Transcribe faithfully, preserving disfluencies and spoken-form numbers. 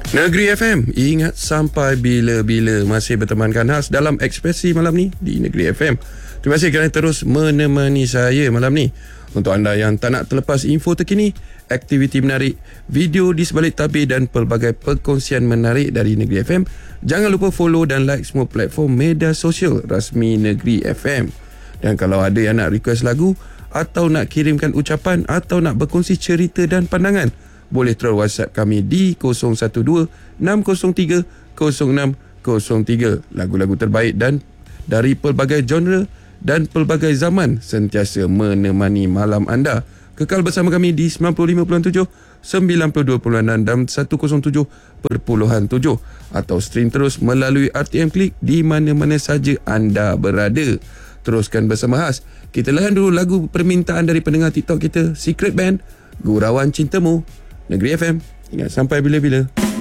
Negeri F M, ingat sampai bila-bila, masih bertemankan khas dalam Ekspresi malam ni di Negeri F M. Terima kasih kerana terus menemani saya malam ni. Untuk anda yang tak nak terlepas info terkini, aktiviti menarik, video di sebalik tabir dan pelbagai perkongsian menarik dari Negeri F M, jangan lupa follow dan like semua platform media sosial rasmi Negeri F M. Dan kalau ada yang nak request lagu atau nak kirimkan ucapan atau nak berkongsi cerita dan pandangan, boleh terus WhatsApp kami di kosong satu dua enam kosong tiga kosong enam kosong tiga. Lagu-lagu terbaik dan dari pelbagai genre dan pelbagai zaman sentiasa menemani malam anda. Kekal bersama kami di sembilan puluh lima perpuluhan tujuh, sembilan puluh dua perpuluhan enam dan seratus tujuh perpuluhan tujuh, atau stream terus melalui R T M Klik di mana-mana saja anda berada. Teruskan bersama khas. Kita layan dulu lagu permintaan dari pendengar TikTok kita, Secret Band, Gurauan Cintamu. Negeri F M, ingat sampai bila-bila.